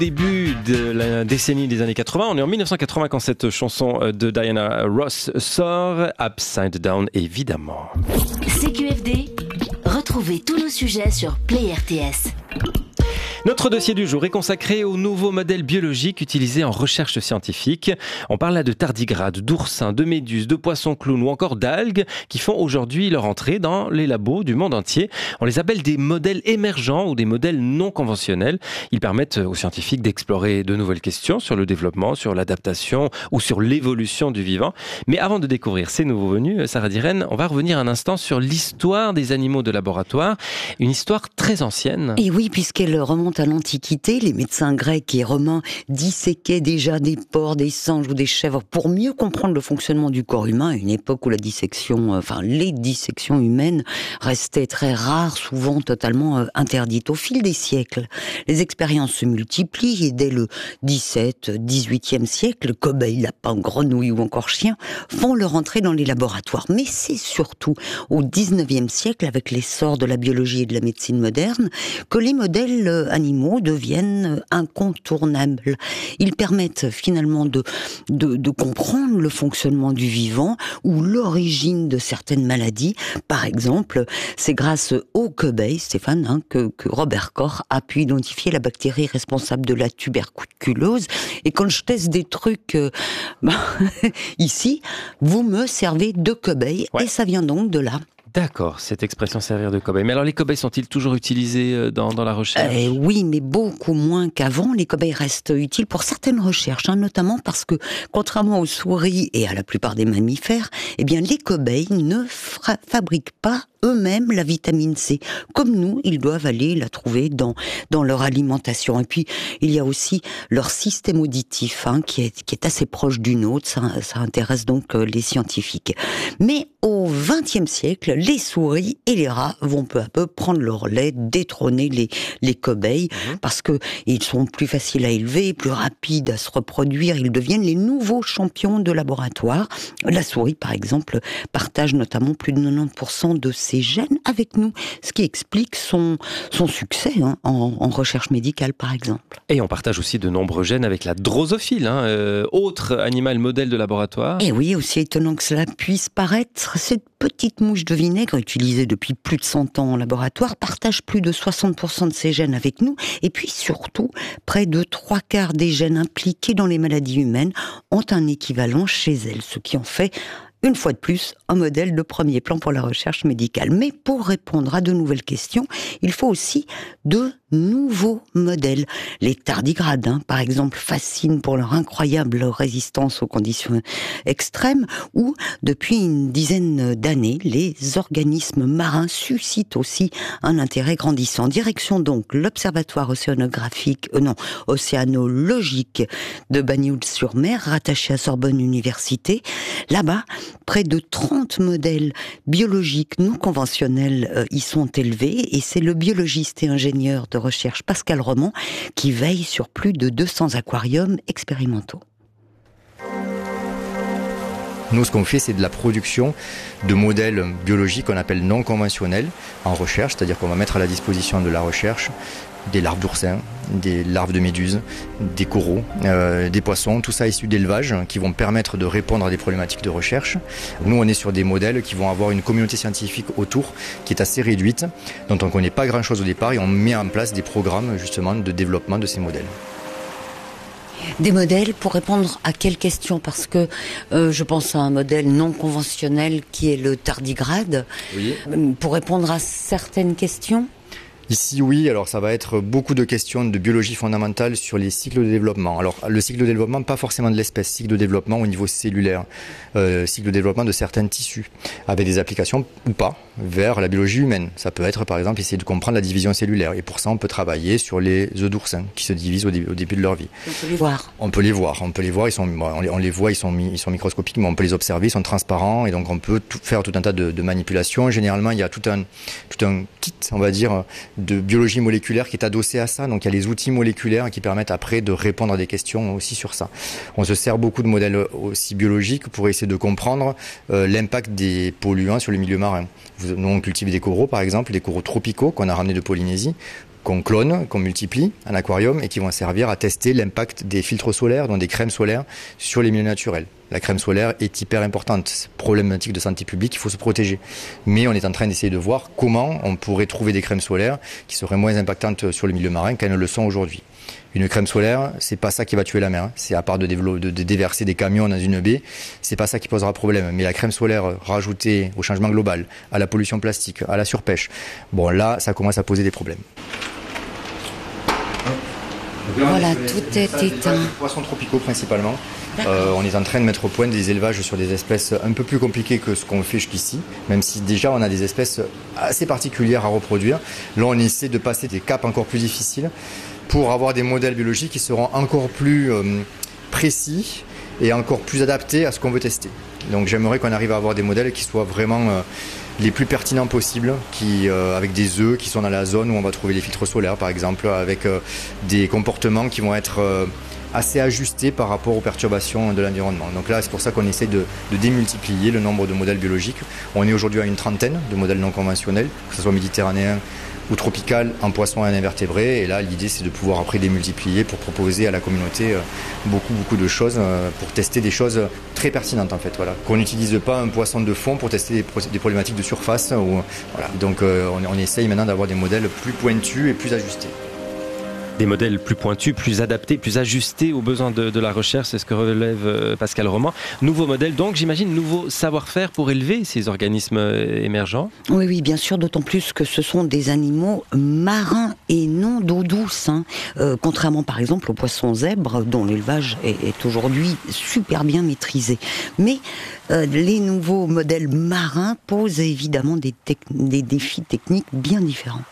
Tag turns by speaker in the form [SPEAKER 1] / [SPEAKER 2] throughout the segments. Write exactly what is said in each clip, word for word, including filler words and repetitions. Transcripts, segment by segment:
[SPEAKER 1] Début de la décennie des années quatre-vingts, on est en mille neuf cent quatre-vingts quand cette chanson de Diana Ross sort, Upside Down évidemment.
[SPEAKER 2] C Q F D, retrouvez tous nos sujets sur Play R T S.
[SPEAKER 1] Notre dossier du jour est consacré aux nouveaux modèles biologiques utilisés en recherche scientifique. On parle là de tardigrades, d'oursins, de méduses, de poissons clowns ou encore d'algues qui font aujourd'hui leur entrée dans les labos du monde entier. On les appelle des modèles émergents ou des modèles non conventionnels. Ils permettent aux scientifiques d'explorer de nouvelles questions sur le développement, sur l'adaptation ou sur l'évolution du vivant. Mais avant de découvrir ces nouveaux venus, Sarah Diren, on va revenir un instant sur l'histoire des animaux de laboratoire. Une histoire très ancienne.
[SPEAKER 3] Et oui, puisqu'elle remonte à l'Antiquité, les médecins grecs et romains disséquaient déjà des porcs, des singes ou des chèvres pour mieux comprendre le fonctionnement du corps humain, à une époque où la dissection, enfin les dissections humaines restaient très rares, souvent totalement interdites. Au fil des siècles, les expériences se multiplient et dès le dix-septième, dix-huitième siècle, cobayes, lapins, grenouilles ou encore chiens font leur entrée dans les laboratoires. Mais c'est surtout au dix-neuvième siècle, avec l'essor de la biologie et de la médecine moderne, que les modèles animaux deviennent incontournables. Ils permettent finalement de, de, de comprendre le fonctionnement du vivant ou l'origine de certaines maladies. Par exemple, c'est grâce aux cobayes, Stéphane, hein, que, que Robert Koch a pu identifier la bactérie responsable de la tuberculose. Et quand je teste des trucs euh, bah, ici, vous me servez de cobayes, ouais. Et ça vient donc de là.
[SPEAKER 1] D'accord, cette expression servir de cobaye. Mais alors les cobayes sont-ils toujours utilisés dans, dans la recherche ?
[SPEAKER 3] euh, Oui, mais beaucoup moins qu'avant. Les cobayes restent utiles pour certaines recherches, hein, notamment parce que, contrairement aux souris et à la plupart des mammifères, eh bien les cobayes ne fra- fabriquent pas eux-mêmes la vitamine C. Comme nous, ils doivent aller la trouver dans, dans leur alimentation. Et puis, il y a aussi leur système auditif, hein, qui est, qui est assez proche du nôtre. Ça, ça intéresse donc euh, les scientifiques. Mais au vingtième siècle, les souris et les rats vont peu à peu prendre le relais, détrôner les, les cobayes, mmh. parce que ils sont plus faciles à élever, plus rapides à se reproduire. Ils deviennent les nouveaux champions de laboratoire. La souris, par exemple, partage notamment plus de quatre-vingt-dix pour cent de ses gènes avec nous, ce qui explique son, son succès hein, en, en recherche médicale, par exemple.
[SPEAKER 1] Et on partage aussi de nombreux gènes avec la drosophile, hein, euh, autre animal modèle de laboratoire.
[SPEAKER 3] Et oui, aussi étonnant que cela puisse paraître, cette petite mouche de vinaigre, utilisée depuis plus de cent ans en laboratoire, partage plus de soixante pour cent de ses gènes avec nous, et puis surtout, près de trois quarts des gènes impliqués dans les maladies humaines ont un équivalent chez elle, ce qui en fait une fois de plus, un modèle de premier plan pour la recherche médicale. Mais pour répondre à de nouvelles questions, il faut aussi de nouveaux modèles. Les tardigrades, hein, par exemple, fascinent pour leur incroyable résistance aux conditions extrêmes, ou, depuis une dizaine d'années, les organismes marins suscitent aussi un intérêt grandissant. Direction donc l'Observatoire océanographique, euh non, océanologique de Bagnols-sur-Mer, rattaché à Sorbonne Université. Là-bas, près de trente modèles biologiques non conventionnels euh, y sont élevés, et c'est le biologiste et ingénieur de recherche Pascal Roman qui veille sur plus de deux cents aquariums expérimentaux.
[SPEAKER 4] Nous, ce qu'on fait, c'est de la production de modèles biologiques qu'on appelle non conventionnels en recherche, c'est-à-dire qu'on va mettre à la disposition de la recherche des larves d'oursins, des larves de méduses, des coraux, euh, des poissons, tout ça issu d'élevage, qui vont permettre de répondre à des problématiques de recherche. Nous, on est sur des modèles qui vont avoir une communauté scientifique autour, qui est assez réduite, dont on ne connaît pas grand-chose au départ, et on met en place des programmes justement de développement de ces modèles.
[SPEAKER 3] Des modèles pour répondre à quelles questions ? Parce que euh, je pense à un modèle non conventionnel qui est le tardigrade, oui. Pour répondre à certaines questions.
[SPEAKER 4] Ici, oui, alors ça va être beaucoup de questions de biologie fondamentale sur les cycles de développement. Alors, le cycle de développement, pas forcément de l'espèce, cycle de développement au niveau cellulaire, euh, cycle de développement de certains tissus, avec des applications ou pas vers la biologie humaine. Ça peut être, par exemple, essayer de comprendre la division cellulaire. Et pour ça, on peut travailler sur les œufs d'oursin qui se divisent au, dé- au début de leur vie.
[SPEAKER 3] On peut les voir.
[SPEAKER 4] On peut les voir. On peut les voir. Ils sont, on les, on les voit. Ils sont, ils sont microscopiques, mais on peut les observer. Ils sont transparents, et donc on peut tout, faire tout un tas de, de manipulations. Généralement, il y a tout un, tout un kit, on va dire, de biologie moléculaire qui est adossé à ça. Donc il y a les outils moléculaires qui permettent après de répondre à des questions aussi sur ça. On se sert beaucoup de modèles aussi biologiques pour essayer de comprendre euh, l'impact des polluants sur le milieu marin. Nous, on cultive des coraux, par exemple, des coraux tropicaux qu'on a ramenés de Polynésie, qu'on clone, qu'on multiplie en aquarium et qui vont servir à tester l'impact des filtres solaires, donc des crèmes solaires, sur les milieux naturels. La crème solaire est hyper importante, c'est problématique de santé publique, il faut se protéger. Mais on est en train d'essayer de voir comment on pourrait trouver des crèmes solaires qui seraient moins impactantes sur le milieu marin qu'elles ne le sont aujourd'hui. Une crème solaire, c'est pas ça qui va tuer la mer. C'est à part de, développer, de, de déverser des camions dans une baie, c'est pas ça qui posera problème. Mais la crème solaire rajoutée au changement global, à la pollution plastique, à la surpêche, bon là, ça commence à poser des problèmes.
[SPEAKER 3] Voilà, tout est éteint.
[SPEAKER 4] Poissons tropicaux principalement. Euh, on est en train de mettre au point des élevages sur des espèces un peu plus compliquées que ce qu'on fait jusqu'ici, même si déjà on a des espèces assez particulières à reproduire. Là, on essaie de passer des caps encore plus difficiles pour avoir des modèles biologiques qui seront encore plus euh, précis et encore plus adaptés à ce qu'on veut tester. Donc j'aimerais qu'on arrive à avoir des modèles qui soient vraiment euh, les plus pertinents possibles, qui, euh, avec des œufs qui sont dans la zone où on va trouver les filtres solaires par exemple, avec euh, des comportements qui vont être euh, assez ajustés par rapport aux perturbations de l'environnement. Donc là, c'est pour ça qu'on essaie de, de démultiplier le nombre de modèles biologiques. On est aujourd'hui à une trentaine de modèles non conventionnels, que ce soit méditerranéens ou tropical en poisson et en invertébrés. Et là, l'idée, c'est de pouvoir après démultiplier pour proposer à la communauté beaucoup, beaucoup de choses, pour tester des choses très pertinentes en fait. Voilà. Qu'on n'utilise pas un poisson de fond pour tester des, des problématiques de surface. Ou, voilà. Donc on, on essaye maintenant d'avoir des modèles plus pointus et plus ajustés.
[SPEAKER 1] Des modèles plus pointus, plus adaptés, plus ajustés aux besoins de, de la recherche, c'est ce que relève Pascal Roman. Nouveau modèle, donc j'imagine, nouveau savoir-faire pour élever ces organismes émergents.
[SPEAKER 3] Oui, oui, bien sûr, d'autant plus que ce sont des animaux marins et non d'eau douce. Hein. Euh, contrairement par exemple aux poissons zèbres, dont l'élevage est, est aujourd'hui super bien maîtrisé. Mais euh, les nouveaux modèles marins posent évidemment des, tec- des défis techniques bien différents.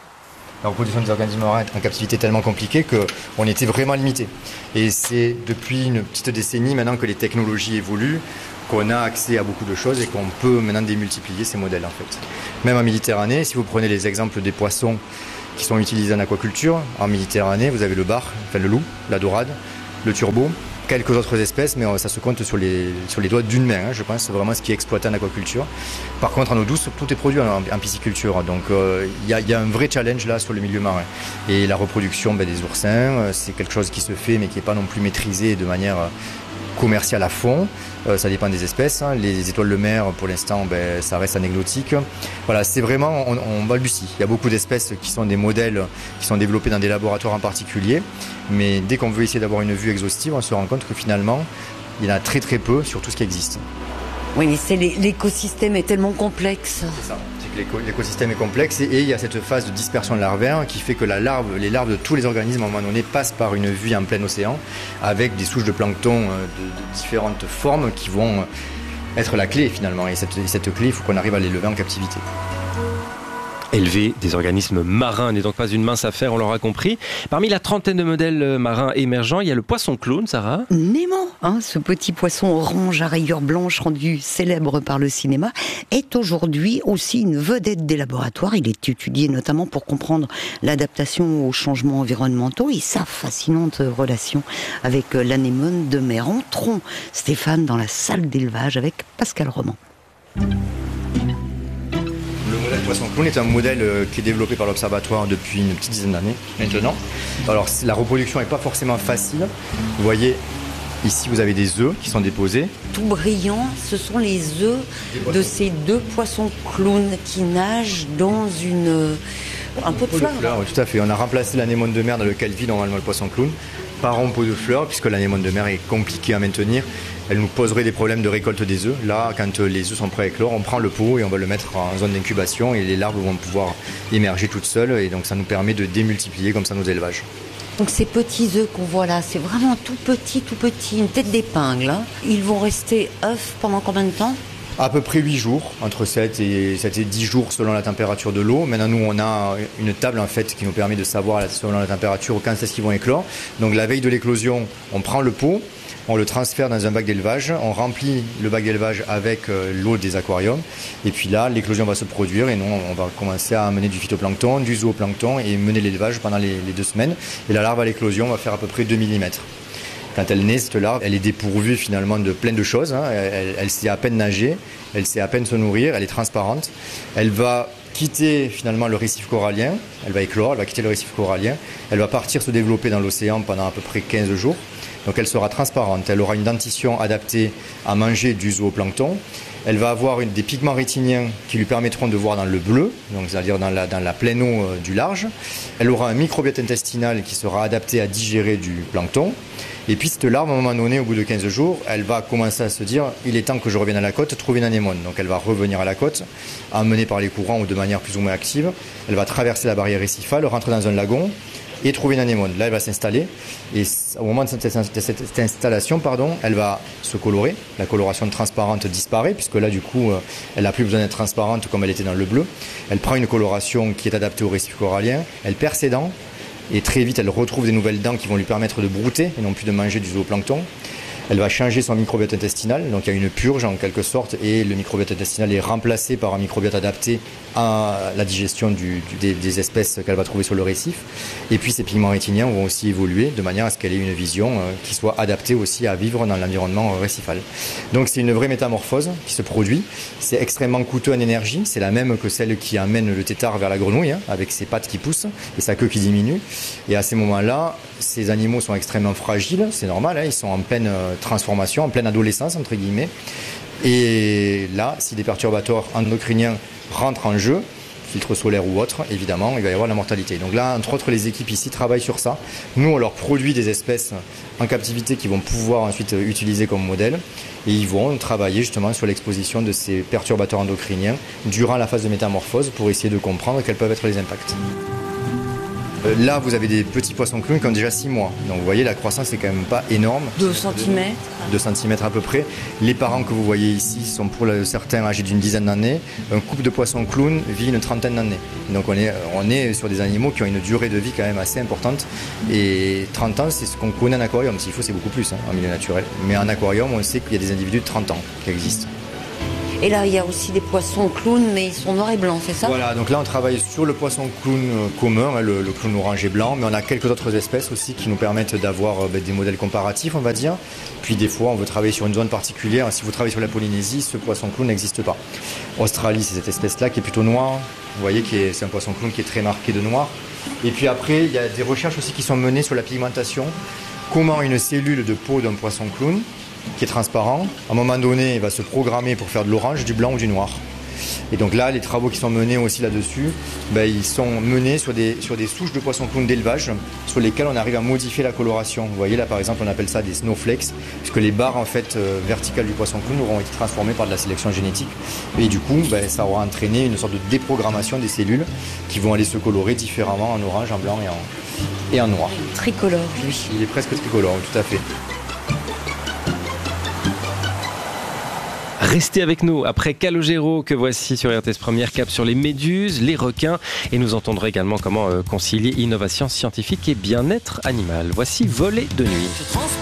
[SPEAKER 4] La reproduction des organismes marins en captivité est tellement compliquée qu'on était vraiment limité. Et c'est depuis une petite décennie maintenant que les technologies évoluent, qu'on a accès à beaucoup de choses et qu'on peut maintenant démultiplier ces modèles en fait. Même en Méditerranée, si vous prenez les exemples des poissons qui sont utilisés en aquaculture, en Méditerranée, vous avez le bar, enfin le loup, la dorade, le turbo, quelques autres espèces, mais ça se compte sur les, sur les doigts d'une main, hein, je pense, c'est vraiment ce qui est exploité en aquaculture. Par contre, en eau douce, tout est produit en, en pisciculture, donc il euh, y, y a un vrai challenge là sur le milieu marin. Et la reproduction ben, des oursins, euh, c'est quelque chose qui se fait, mais qui n'est pas non plus maîtrisé de manière euh, commerciale à fond. Euh, ça dépend des espèces. Hein. Les étoiles de mer, pour l'instant, ben, ça reste anecdotique. Voilà, c'est vraiment, on, on balbutie. Il y a beaucoup d'espèces qui sont des modèles qui sont développés dans des laboratoires en particulier. Mais dès qu'on veut essayer d'avoir une vue exhaustive, on se rend compte que finalement, il y en a très très peu sur tout ce qui existe.
[SPEAKER 3] Oui, mais c'est l'écosystème est tellement complexe.
[SPEAKER 4] C'est ça. L'écosystème est complexe et, et il y a cette phase de dispersion larvaire qui fait que la larve, les larves de tous les organismes à un moment donné passent par une vie en plein océan avec des souches de plancton de, de différentes formes qui vont être la clé finalement. Et cette, cette clé, il faut qu'on arrive à l'élever en captivité.
[SPEAKER 1] Élever des organismes marins n'est donc pas une mince affaire, on l'aura compris. Parmi la trentaine de modèles marins émergents, il y a le poisson clown, Sarah.
[SPEAKER 3] Nemo, hein, ce petit poisson orange à rayures blanches rendu célèbre par le cinéma, est aujourd'hui aussi une vedette des laboratoires. Il est étudié notamment pour comprendre l'adaptation aux changements environnementaux et sa fascinante relation avec l'anémone de mer. Entrons, Stéphane, dans la salle d'élevage avec Pascal Roman.
[SPEAKER 4] Le poisson clown est un modèle qui est développé par l'Observatoire depuis une petite dizaine d'années maintenant. Alors la reproduction n'est pas forcément facile. Vous voyez, ici vous avez des œufs qui sont déposés.
[SPEAKER 3] Tout brillant, ce sont les œufs de ces deux poissons clowns qui nagent dans une... un pot de fleurs.
[SPEAKER 4] Oui, tout à fait. On a remplacé l'anémone de mer dans lequel vit normalement le poisson clown par un pot de fleurs, puisque l'anémone de mer est compliquée à maintenir. Elle nous poserait des problèmes de récolte des œufs. Là, quand les œufs sont prêts à éclore, on prend le pot et on va le mettre en zone d'incubation et les larves vont pouvoir émerger toutes seules et donc ça nous permet de démultiplier comme ça nos élevages.
[SPEAKER 3] Donc ces petits œufs qu'on voit là, c'est vraiment tout petit, tout petit, une tête d'épingle. Hein. Ils vont rester œufs pendant combien de temps ?
[SPEAKER 4] À peu près huit jours, entre sept et dix jours selon la température de l'eau. Maintenant, nous, on a une table en fait qui nous permet de savoir selon la température quand est-ce qu'ils vont éclore. Donc la veille de l'éclosion, on prend le pot, on le transfère dans un bac d'élevage, on remplit le bac d'élevage avec l'eau des aquariums et puis là, l'éclosion va se produire et nous, on va commencer à amener du phytoplancton, du zooplancton et mener l'élevage pendant les, les deux semaines. Et la larve à l'éclosion va faire à peu près deux millimètres. Quand elle naît, cette larve, elle est dépourvue finalement de plein de choses. Hein. Elle, elle sait à peine nager, elle sait à peine se nourrir, elle est transparente. Elle va quitter finalement le récif corallien, elle va éclore, elle va quitter le récif corallien, elle va partir se développer dans l'océan pendant à peu près quinze jours. Donc elle sera transparente, elle aura une dentition adaptée à manger du zooplancton. Elle va avoir une, des pigments rétiniens qui lui permettront de voir dans le bleu, donc c'est-à-dire dans la, dans la pleine eau euh, du large. Elle aura un microbiote intestinal qui sera adapté à digérer du plancton. Et puis cette larve, à un moment donné, au bout de quinze jours, elle va commencer à se dire « il est temps que je revienne à la côte, trouver une anémone ». Donc elle va revenir à la côte, emmenée par les courants ou de manière plus ou moins active. Elle va traverser la barrière récifale, rentrer dans un lagon et trouver une anémone. Là, elle va s'installer et au moment de cette, de cette installation, pardon, elle va se colorer. La coloration transparente disparaît puisque là, du coup, elle n'a plus besoin d'être transparente comme elle était dans le bleu. Elle prend une coloration qui est adaptée au récif corallien. Elle perd ses dents et très vite, elle retrouve des nouvelles dents qui vont lui permettre de brouter et non plus de manger du zooplancton. Elle va changer son microbiote intestinal, donc il y a une purge en quelque sorte et le microbiote intestinal est remplacé par un microbiote adapté à la digestion du, du, des, des espèces qu'elle va trouver sur le récif. Et puis ces pigments rétiniens vont aussi évoluer de manière à ce qu'elle ait une vision euh, qui soit adaptée aussi à vivre dans l'environnement euh, récifal. Donc c'est une vraie métamorphose qui se produit. C'est extrêmement coûteux en énergie, c'est la même que celle qui amène le tétard vers la grenouille, hein, avec ses pattes qui poussent et sa queue qui diminue. Et à ces moments-là, ces animaux sont extrêmement fragiles, c'est normal, hein, ils sont en pleine euh, transformation, en pleine adolescence entre guillemets. Et là, si des perturbateurs endocriniens rentrent en jeu, filtre solaire ou autre, évidemment, il va y avoir la mortalité. Donc là, entre autres, les équipes ici travaillent sur ça. Nous, on leur produit des espèces en captivité qu'ils vont pouvoir ensuite utiliser comme modèle. Et ils vont travailler justement sur l'exposition de ces perturbateurs endocriniens durant la phase de métamorphose pour essayer de comprendre quels peuvent être les impacts. Là, vous avez des petits poissons clowns qui ont déjà six mois. Donc vous voyez, la croissance est quand même pas énorme.
[SPEAKER 3] deux centimètres.
[SPEAKER 4] deux centimètres à peu près. Les parents que vous voyez ici sont pour certains âgés d'une dizaine d'années. Un couple de poissons clowns vit une trentaine d'années. Donc on est, on est sur des animaux qui ont une durée de vie quand même assez importante. Et trente ans, c'est ce qu'on connaît en aquarium. S'il faut, c'est beaucoup plus hein, en milieu naturel. Mais en aquarium, on sait qu'il y a des individus de trente ans qui existent.
[SPEAKER 3] Et là, il y a aussi des poissons clowns, mais ils sont noirs et blancs, c'est ça?
[SPEAKER 4] Voilà, donc là, on travaille sur le poisson clown commun, hein, le, le clown orange et blanc, mais on a quelques autres espèces aussi qui nous permettent d'avoir euh, des modèles comparatifs, on va dire. Puis des fois, on veut travailler sur une zone particulière. Si vous travaillez sur la Polynésie, ce poisson clown n'existe pas. Australie, c'est cette espèce-là qui est plutôt noire. Vous voyez que c'est un poisson clown qui est très marqué de noir. Et puis après, il y a des recherches aussi qui sont menées sur la pigmentation. Comment une cellule de peau d'un poisson clown qui est transparent, à un moment donné, il va se programmer pour faire de l'orange, du blanc ou du noir. Et donc là, les travaux qui sont menés aussi là-dessus, ben, ils sont menés sur des, sur des souches de poissons clowns d'élevage sur lesquelles on arrive à modifier la coloration. Vous voyez là, par exemple, on appelle ça des snowflakes, puisque les barres en fait, euh, verticales du poisson clown auront été transformées par de la sélection génétique. Et du coup, ben, ça aura entraîné une sorte de déprogrammation des cellules qui vont aller se colorer différemment en orange, en blanc et en, et en noir.
[SPEAKER 3] Tricolore, lui.
[SPEAKER 4] Il est presque tricolore, tout à fait.
[SPEAKER 1] Restez avec nous après Calogero que voici sur R T S Première, cap sur les méduses, les requins et nous entendrons également comment euh, concilier innovation scientifique et bien-être animal. Voici Voler de nuit.